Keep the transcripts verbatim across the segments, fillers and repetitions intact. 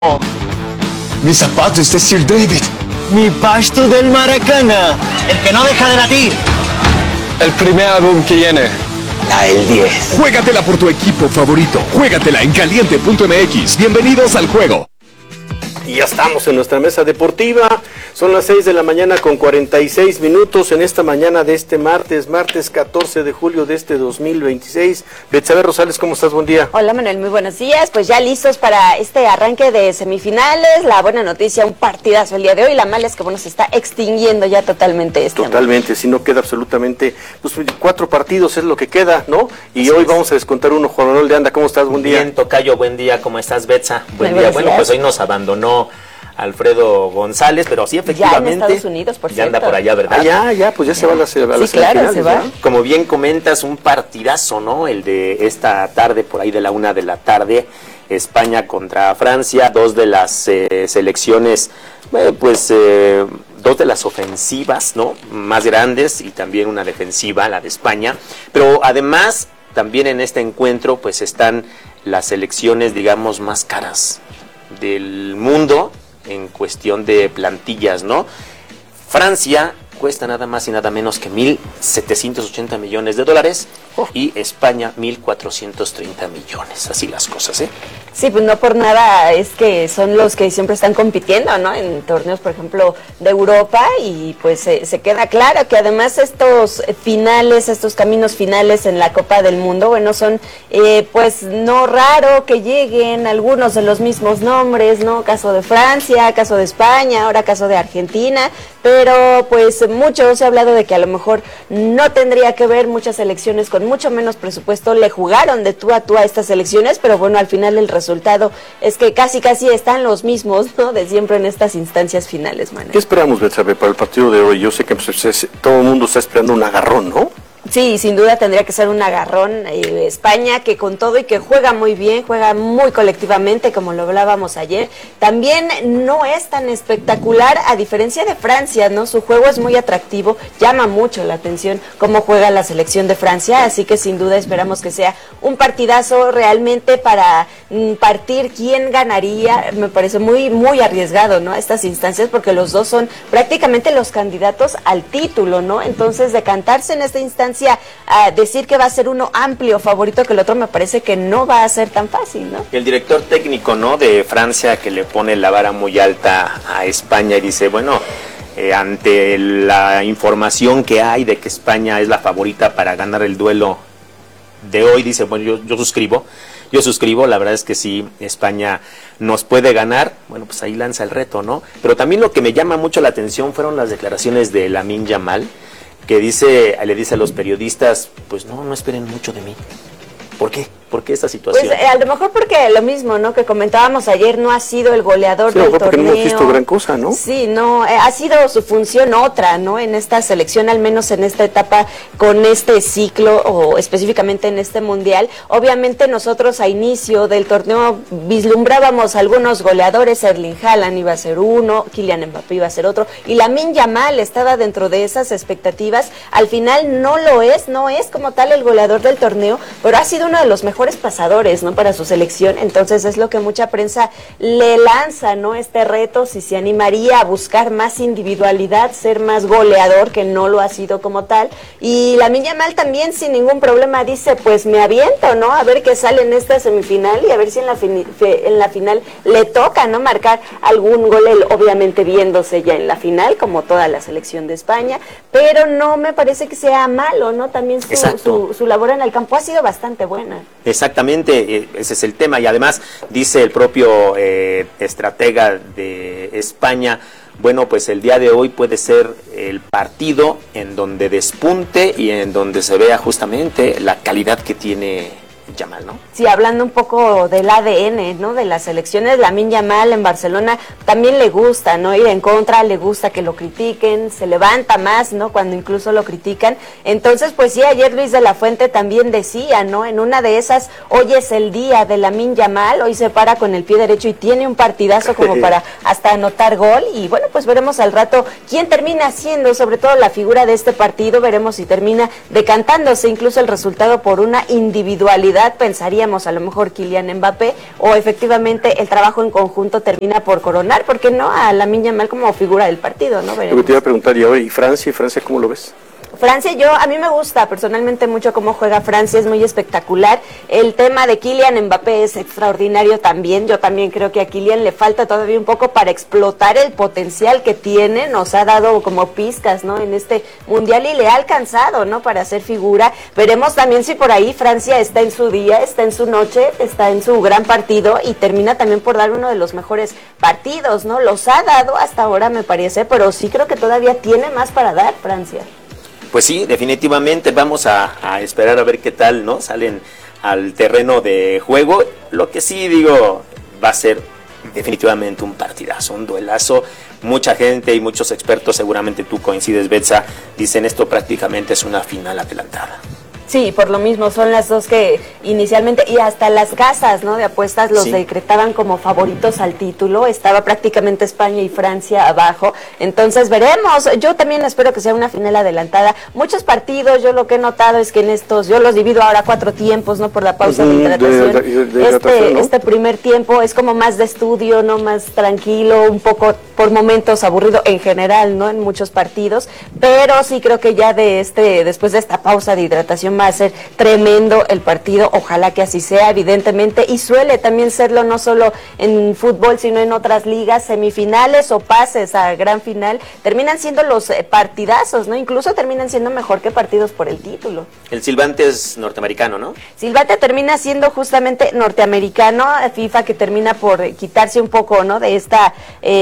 Mi zapato es de Sir David. Mi pasto del Maracana. El que no deja de latir. El primer álbum que viene. La el diez. Juégatela por tu equipo favorito. Juégatela en caliente punto m x. Bienvenidos al juego. Y ya estamos en nuestra mesa deportiva. Son las seis de la mañana con cuarenta y seis minutos en esta mañana de este martes, martes catorce de julio de este dos mil veintiséis. Betsabe Rosales, ¿cómo estás? Buen día. Hola Manuel, muy buenos días. Pues ya listos para este arranque de semifinales. La buena noticia, un partidazo el día de hoy. La mala es que bueno, se está extinguiendo ya totalmente este. Totalmente, si no queda absolutamente, pues cuatro partidos es lo que queda, ¿no? Y Así hoy es. Vamos a descontar uno. Juan Manuel de Anda, ¿cómo estás? Buen día. Bien, tocayo, buen día. ¿Cómo estás, Betsa? Buen muy día. Bueno, días. pues hoy nos abandonó Alfredo González, pero sí, efectivamente. Ya en Estados Unidos, por ya cierto. anda por allá, ¿verdad? Ah, ya, ya, pues ya se va a la, a la Sí, claro, se va. ¿ya? Como bien comentas, un partidazo, ¿no? El de esta tarde, por ahí de la una de la tarde, España contra Francia, dos de las eh, selecciones, eh, pues, eh, dos de las ofensivas, ¿no? Más grandes y también una defensiva, la de España. Pero además, también en este encuentro, pues, están las selecciones, digamos, más caras del mundo en cuestión de plantillas, ¿no? Francia cuesta nada más y nada menos que mil setecientos ochenta millones de dólares oh. y España mil cuatrocientos treinta millones, así las cosas, ¿eh? Sí, pues no por nada es que son los que siempre están compitiendo, ¿no? En torneos, por ejemplo, de Europa y pues eh, se queda claro que además estos finales, estos caminos finales en la Copa del Mundo, bueno, son eh, pues no raro que lleguen algunos de los mismos nombres, ¿no? Caso de Francia, caso de España, ahora caso de Argentina, pero pues mucho se ha hablado de que a lo mejor no tendría que ver, muchas selecciones con mucho menos presupuesto le jugaron de tú a tú a estas selecciones, pero bueno, al final el resultado es que casi casi están los mismos, ¿no? De siempre en estas instancias finales, Manuel. ¿Qué esperamos, Betsabe, para el partido de hoy? Yo sé que pues, es, todo el mundo está esperando un agarrón, ¿no? Sí, sin duda tendría que ser un agarrón. Eh, España, que con todo y que juega muy bien, juega muy colectivamente, como lo hablábamos ayer, también no es tan espectacular, a diferencia de Francia, ¿no? Su juego es muy atractivo, llama mucho la atención cómo juega la selección de Francia, así que sin duda esperamos que sea un partidazo realmente para mm, partir quién ganaría. Me parece muy, muy arriesgado, ¿no? Estas instancias, porque los dos son prácticamente los candidatos al título, ¿no? Entonces, decantarse en esta instancia a decir que va a ser uno amplio favorito que el otro, me parece que no va a ser tan fácil, ¿no? El director técnico, ¿no? De Francia, que le pone la vara muy alta a España y dice, bueno, eh, ante la información que hay de que España es la favorita para ganar el duelo de hoy, dice, bueno, yo, yo suscribo, yo suscribo, la verdad es que si España nos puede ganar, bueno, pues ahí lanza el reto, ¿no? Pero también lo que me llama mucho la atención fueron las declaraciones de Lamine Yamal, que dice, le dice a los periodistas, pues no, no esperen mucho de mí. ¿Por qué? ¿Por qué esta situación? Pues eh, a lo mejor porque lo mismo, ¿no? Que comentábamos ayer, no ha sido el goleador sí, del porque torneo. No hemos visto gran cosa, ¿no? Sí, no, eh, ha sido su función otra, ¿no? En esta selección, al menos en esta etapa, con este ciclo, o específicamente en este mundial. Obviamente nosotros a inicio del torneo vislumbrábamos algunos goleadores, Erling Haaland iba a ser uno, Kylian Mbappé iba a ser otro, y Lamine Yamal estaba dentro de esas expectativas. Al final no lo es, no es como tal el goleador del torneo, pero ha sido uno de los mejores pasadores, ¿no? Para su selección, entonces es lo que mucha prensa le lanza, ¿no? Este reto, si se animaría a buscar más individualidad, ser más goleador, que no lo ha sido como tal, y Lamine Yamal también sin ningún problema dice, pues me aviento, ¿no? A ver qué sale en esta semifinal y a ver si en la, fin en la final le toca, ¿no? Marcar algún gol, él obviamente viéndose ya en la final, como toda la selección de España, pero no me parece que sea malo, ¿no? También su, su, su labor en el campo ha sido bastante buena. Exactamente, ese es el tema, y además dice el propio eh, estratega de España, bueno, pues el día de hoy puede ser el partido en donde despunte y en donde se vea justamente la calidad que tiene Yamal, ¿no? Sí, hablando un poco del A D N, ¿no? De las selecciones, Lamine Yamal en Barcelona también le gusta, ¿no? Ir en contra, le gusta que lo critiquen, se levanta más, ¿no? Cuando incluso lo critican. Entonces, pues sí, ayer Luis de la Fuente también decía, ¿no? En una de esas, hoy es el día de Lamine Yamal, hoy se para con el pie derecho y tiene un partidazo como para hasta anotar gol, y bueno, pues veremos al rato quién termina siendo, sobre todo la figura de este partido, veremos si termina decantándose incluso el resultado por una individualidad titularidad, pensaríamos a lo mejor Kylian Mbappé, o efectivamente el trabajo en conjunto termina por coronar, ¿por qué no? A Lamine Yamal como figura del partido, ¿no? Veremos. Lo que te iba a preguntar, y ahora, ¿y Francia? ¿Y Francia cómo lo ves? Francia, yo a mí me gusta personalmente mucho cómo juega Francia, es muy espectacular. El tema de Kylian Mbappé es extraordinario también. Yo también creo que a Kylian le falta todavía un poco para explotar el potencial que tiene. Nos ha dado como pizcas, ¿no? En este mundial y le ha alcanzado, ¿no? Para hacer figura. Veremos también si por ahí Francia está en su día, está en su noche, está en su gran partido y termina también por dar uno de los mejores partidos, ¿no? Los ha dado hasta ahora, me parece, pero sí creo que todavía tiene más para dar Francia. Pues sí, definitivamente vamos a, a esperar a ver qué tal, ¿no? Salen al terreno de juego. Lo que sí digo, va a ser definitivamente un partidazo, un duelazo. Mucha gente y muchos expertos, seguramente tú coincides, Betsa, dicen esto prácticamente es una final adelantada. Sí, por lo mismo, son las dos que inicialmente, y hasta las casas, ¿no? De apuestas los sí. decretaban como favoritos al título, estaba prácticamente España y Francia abajo, entonces veremos, yo también espero que sea una final adelantada, muchos partidos, yo lo que he notado es que en estos, yo los divido ahora a cuatro tiempos, ¿no? Por la pausa uh-huh, de hidratación, de, de, de hidratación este, ¿no? este primer tiempo es como más de estudio, ¿no? Más tranquilo, un poco por momentos aburrido en general, ¿no? En muchos partidos, pero sí creo que ya de este, después de esta pausa de hidratación va a ser tremendo el partido, ojalá que así sea, evidentemente, y suele también serlo no solo en fútbol, sino en otras ligas, semifinales o pases a gran final, terminan siendo los partidazos, ¿no? Incluso terminan siendo mejor que partidos por el título. El silbante es norteamericano, ¿no? Silbante termina siendo justamente norteamericano, FIFA que termina por quitarse un poco, ¿no? De esta,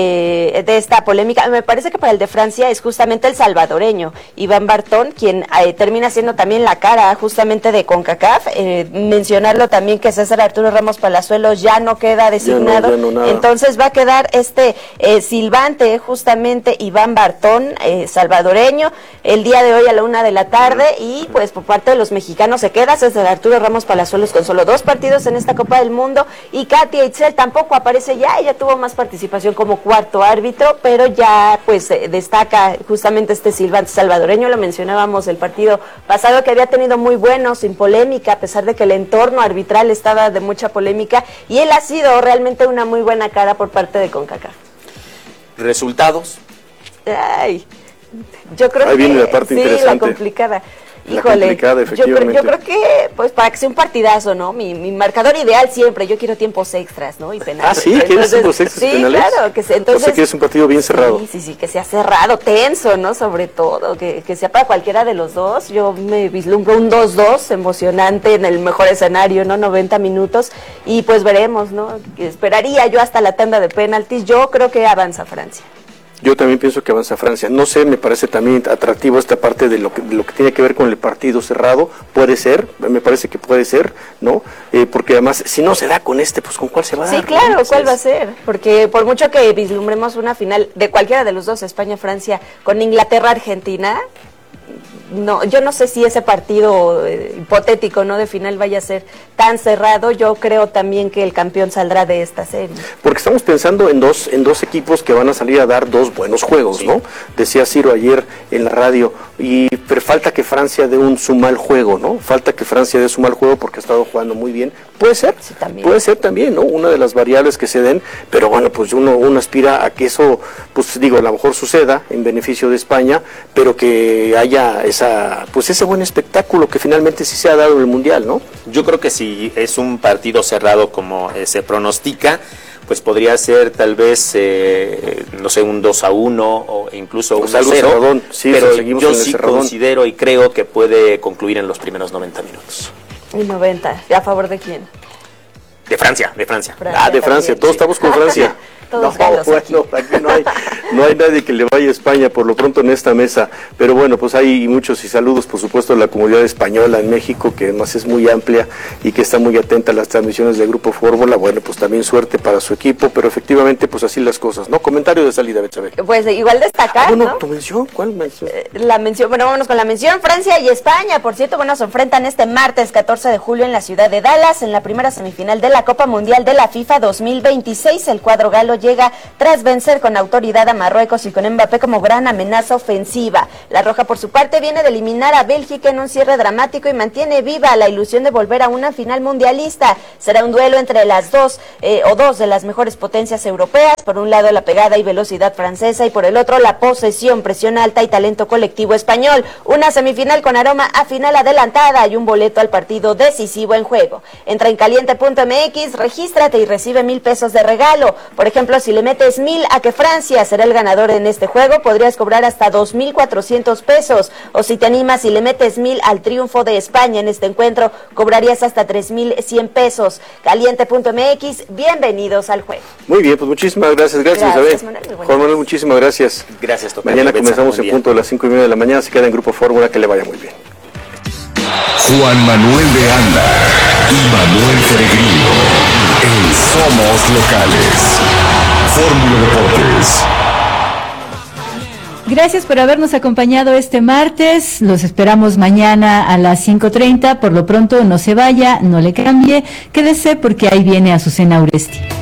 eh, de esta polémica. Me parece que para el de Francia es justamente el salvadoreño, Iván Bartón, quien eh, termina siendo también la cara justamente de CONCACAF, eh, mencionarlo también que César Arturo Ramos Palazuelos ya no queda designado, ya no, ya no entonces va a quedar este eh, silbante, justamente Iván Bartón, eh, salvadoreño, el día de hoy a la una de la tarde, y pues por parte de los mexicanos se queda César Arturo Ramos Palazuelos con solo dos partidos en esta Copa del Mundo, y Katia Itzel tampoco aparece ya, ella tuvo más participación como cuarto árbitro, pero ya pues eh, destaca justamente este silbante salvadoreño, lo mencionábamos el partido pasado que había tenido muy bueno, sin polémica, a pesar de que el entorno arbitral estaba de mucha polémica, y él ha sido realmente una muy buena cara por parte de CONCACAF. ¿Resultados? Ay, yo creo Ahí que viene la parte sí, interesante. la complicada. La Híjole, complicada, yo, creo, efectivamente. yo creo que, pues, para que sea un partidazo, ¿no? Mi, mi marcador ideal siempre, yo quiero tiempos extras, ¿no? Y penales. Ah, ¿sí? ¿Quieres tiempos extras y sí, penales? claro, que se, entonces... O sea, quieres un partido bien cerrado. Sí, sí, sí, que sea cerrado, tenso, ¿no? Sobre todo, que, que sea para cualquiera de los dos. Yo me vislumbro un dos dos emocionante en el mejor escenario, ¿no? noventa minutos, y pues veremos, ¿no? Esperaría yo hasta la tanda de penaltis. Yo creo que avanza Francia. Yo también pienso que avanza Francia. No sé, me parece también atractivo esta parte de lo que, de lo que tiene que ver con el partido cerrado. Puede ser, me parece que puede ser, ¿no? Eh, porque además, si no se da con este, pues ¿con cuál se va a dar? Sí, claro, ¿cuál va a ser? Porque por mucho que vislumbremos una final de cualquiera de los dos, España-Francia, con Inglaterra-Argentina, no, yo no sé si ese partido eh, hipotético, ¿no? De final vaya a ser tan cerrado. Yo creo también que el campeón saldrá de esta serie. Porque estamos pensando en dos en dos equipos que van a salir a dar dos buenos juegos, sí. ¿no? Decía Ciro ayer en la radio, y pero falta que Francia dé un su mal juego, ¿no? Falta que Francia dé su mal juego porque ha estado jugando muy bien. Puede ser, sí, también. puede ser también, ¿no? Una de las variables que se den, pero bueno, pues uno, uno aspira a que eso, pues digo, a lo mejor suceda en beneficio de España, pero que haya esa, pues ese buen espectáculo que finalmente sí se ha dado en el Mundial, ¿no? Yo creo que si es un partido cerrado como eh, se pronostica, pues podría ser tal vez, eh, no sé, un dos a uno o incluso pues un cero, sí, pero seguimos yo en el sí cerradón. considero y creo que puede concluir en los primeros noventa minutos. Y noventa, ¿a favor de quién? De Francia, de Francia. Francia ah, de Francia, también, todos sí. estamos con Francia. Todos no, galos bueno, aquí. aquí no hay, no hay nadie que le vaya a España por lo pronto en esta mesa, pero bueno, pues hay muchos y saludos por supuesto a la comunidad española en México, que además es muy amplia y que está muy atenta a las transmisiones del Grupo Fórmula. Bueno, pues también suerte para su equipo, pero efectivamente pues así las cosas, ¿no? Comentario de salida, Betsabe. Pues igual destacar, ah, bueno, ¿no? ¿Tu mención? ¿Cuál mención? Eh, La mención, bueno, vámonos con la mención. Francia y España, por cierto, bueno, se enfrentan este martes catorce de julio en la ciudad de Dallas, en la primera semifinal de la Copa Mundial de la FIFA dos mil veintiséis. El cuadro galo llega tras vencer con autoridad a Marruecos y con Mbappé como gran amenaza ofensiva. La Roja, por su parte, viene de eliminar a Bélgica en un cierre dramático y mantiene viva la ilusión de volver a una final mundialista. Será un duelo entre las dos eh, o dos de las mejores potencias europeas. Por un lado, la pegada y velocidad francesa y por el otro, la posesión, presión alta y talento colectivo español. Una semifinal con aroma a final adelantada y un boleto al partido decisivo en juego. Entra en caliente punto m x, regístrate y recibe mil pesos de regalo. Por ejemplo, si le metes mil a que Francia será el ganador en este juego, podrías cobrar hasta dos mil cuatrocientos pesos. O si te animas y le metes mil al triunfo de España en este encuentro, cobrarías hasta tres mil cien pesos. Caliente punto m x, bienvenidos al juego. Muy bien, pues muchísimas gracias. Gracias, Gracias, Isabel. Manuel, Juan Manuel, muchísimas gracias. Gracias, tocayo. Mañana Betsa, comenzamos buen en día. punto de las cinco y media de la mañana. Se queda en Grupo Fórmula, que le vaya muy bien. Juan Manuel de Anda y Manuel Peregrino en Somos Locales. Fórmula Deportes. Gracias por habernos acompañado este martes. Los esperamos mañana a las cinco treinta. Por lo pronto, no se vaya, no le cambie. Quédese porque ahí viene Azucena Uresti.